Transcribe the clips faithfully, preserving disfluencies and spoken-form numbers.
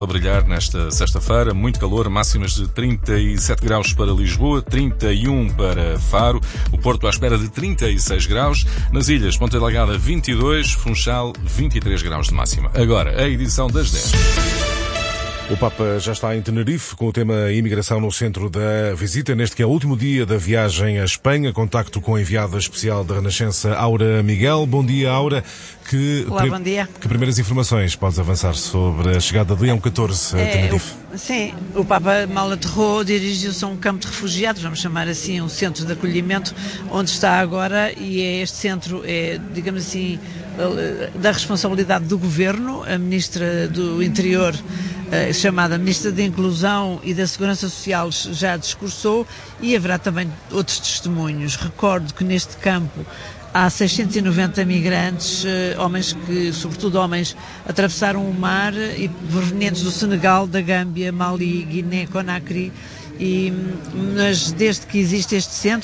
A brilhar nesta sexta-feira, muito calor, máximas de trinta e sete graus para Lisboa, trinta e um para Faro, o Porto à espera de trinta e seis graus, nas ilhas Ponta Delgada vinte e dois, Funchal vinte e três graus de máxima. Agora, a edição das dez. O Papa já está em Tenerife com o tema imigração no centro da visita, neste que é o último dia da viagem à Espanha. Contacto com a enviada especial da Renascença, Aura Miguel. Bom dia, Aura. Que, Olá, bom dia. Que primeiras informações podes avançar sobre a chegada de Leão catorze a é, Tenerife? O, sim, o Papa mal aterrou, dirigiu-se a um campo de refugiados, vamos chamar assim, um centro de acolhimento, onde está agora, e é este centro, é, digamos assim, da responsabilidade do Governo. A Ministra do Interior, chamada Ministra da Inclusão e da Segurança Social, já discursou, e haverá também outros testemunhos. Recordo que neste campo há seiscentos e noventa migrantes, homens que, sobretudo homens, atravessaram o mar e provenientes do Senegal, da Gâmbia, Mali, Guiné, Conakry. E, mas desde que existe este centro,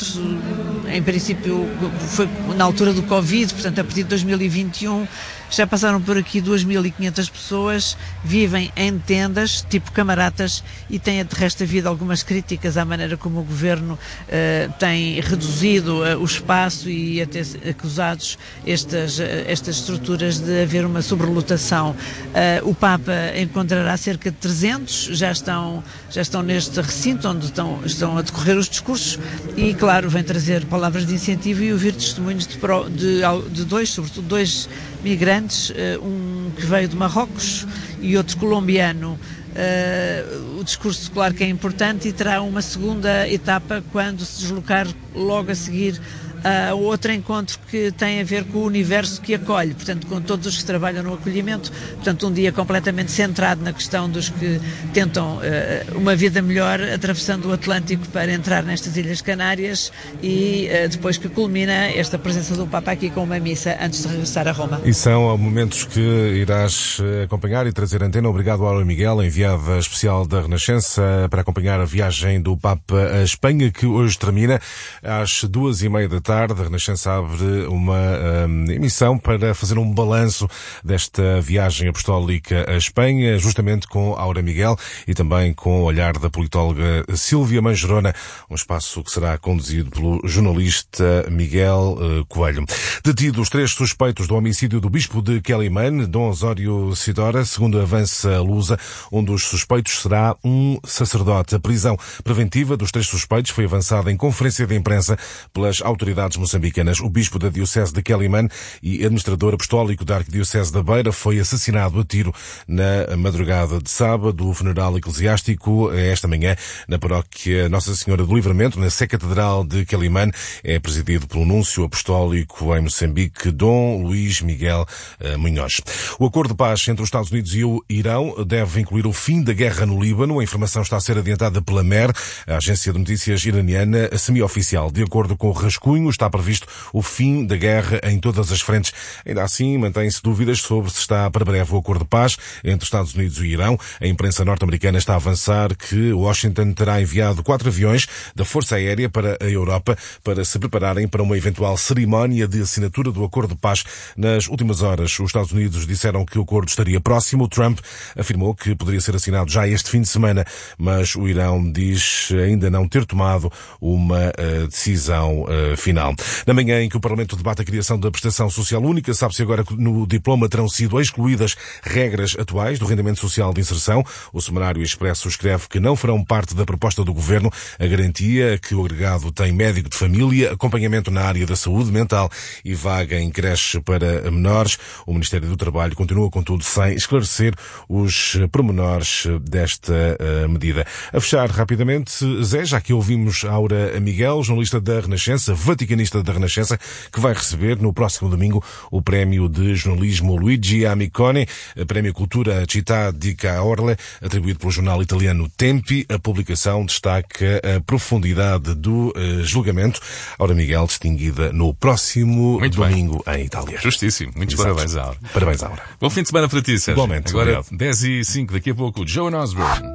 em princípio foi na altura do Covid, portanto a partir de dois mil e vinte e um, já passaram por aqui duas mil e quinhentas pessoas, vivem em tendas, tipo camaratas, e têm de resto havido algumas críticas à maneira como o Governo uh, tem reduzido uh, o espaço e até acusados estas, uh, estas estruturas de haver uma sobrelotação. Uh, o Papa encontrará cerca de trezentos, já estão, já estão neste recinto onde estão, estão a decorrer os discursos, e claro, vem trazer palavras de incentivo e ouvir testemunhos de, de, de dois, sobretudo dois migrantes, um que veio de Marrocos e outro colombiano. Uh, o discurso, claro que é importante, e terá uma segunda etapa quando se deslocar logo a seguir a uh, outro encontro que tem a ver com o universo que acolhe, portanto com todos os que trabalham no acolhimento, portanto um dia completamente centrado na questão dos que tentam uh, uma vida melhor atravessando o Atlântico para entrar nestas Ilhas Canárias, e uh, depois que culmina esta presença do Papa aqui com uma missa antes de regressar a Roma. E são momentos que irás acompanhar e trazer antena. Obrigado, Aura Miguel, enviada especial da Renascença, para acompanhar a viagem do Papa à Espanha, que hoje termina às duas e meia da tarde. A Renascença abre uma um, emissão para fazer um balanço desta viagem apostólica à Espanha, justamente com Aura Miguel e também com o olhar da politóloga Sílvia Mangerona, um espaço que será conduzido pelo jornalista Miguel uh, Coelho. Detidos três suspeitos do homicídio do bispo de Quelimane, Dom Osório Sidora, segundo avança a Lusa, um dos suspeitos será um sacerdote. A prisão preventiva dos três suspeitos foi avançada em conferência de imprensa pelas autoridades moçambicanas. O bispo da diocese de Quelimane e administrador apostólico da arquidiocese da Beira foi assassinado a tiro na madrugada de sábado. O funeral eclesiástico esta manhã na paróquia Nossa Senhora do Livramento, na Sé Catedral de Quelimane, é presidido pelo núncio apostólico em Moçambique, Dom Luís Miguel uh, Munhoz. O acordo de paz entre os Estados Unidos e o Irão deve incluir o fim da guerra no Líbano. A informação está a ser adiantada pela M E R, a agência de notícias iraniana semi-oficial. De acordo com o rascunho, está previsto o fim da guerra em todas as frentes. Ainda assim, mantém-se dúvidas sobre se está para breve o acordo de paz entre os Estados Unidos e o Irão. A imprensa norte-americana está a avançar que Washington terá enviado quatro aviões da Força Aérea para a Europa para se prepararem para uma eventual cerimónia de assinatura do acordo de paz. Nas últimas horas, os Estados Unidos disseram que o acordo estaria próximo. Trump afirmou que poderia ser assinado já este fim de semana, mas o Irão diz ainda não ter tomado uma uh, decisão uh, final. Na manhã em que o Parlamento debate a criação da prestação social única, sabe-se agora que no diploma terão sido excluídas regras atuais do rendimento social de inserção. O Semanário Expresso escreve que não farão parte da proposta do Governo a garantia que o agregado tem médico de família, acompanhamento na área da saúde mental e vaga em creche para menores. O Ministério do Trabalho continua, contudo, sem esclarecer os pormenores desta uh, medida. A fechar rapidamente, Zé, já que ouvimos Aura Miguel, jornalista da Renascença, vaticanista da Renascença, que vai receber no próximo domingo o prémio de jornalismo Luigi Amicone, prémio Cultura Città di Caorle, atribuído pelo jornal italiano Tempi. A publicação destaca a profundidade do uh, julgamento. Aura Miguel, distinguida no próximo Muito domingo bem. em Itália. Justíssimo. Muitos Exato. parabéns, Aura. Parabéns, Aura. Bom fim de semana para ti, Sérgio. Igualmente. Agora, Obrigado. dez e cinco, daqui a pouco, Joan Osborne.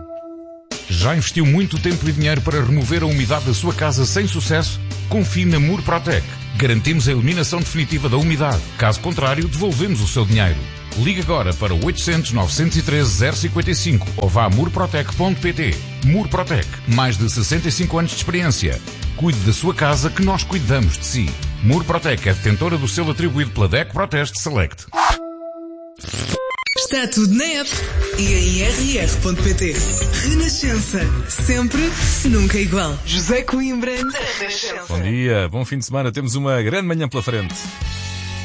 Já investiu muito tempo e dinheiro para remover a umidade da sua casa sem sucesso? Confie na Murprotec. Garantimos a eliminação definitiva da umidade. Caso contrário, devolvemos o seu dinheiro. Ligue agora para oitocentos, novecentos e treze, zero cinquenta e cinco ou vá a murprotec ponto pt. Murprotec, mais de sessenta e cinco anos de experiência. Cuide da sua casa que nós cuidamos de si. Murprotec é detentora do selo atribuído pela D E C Proteste Select. Está tudo na app e em r r ponto p t. Renascença. Sempre, nunca igual. José Coimbra, na Renascença. Bom dia, bom fim de semana. Temos uma grande manhã pela frente.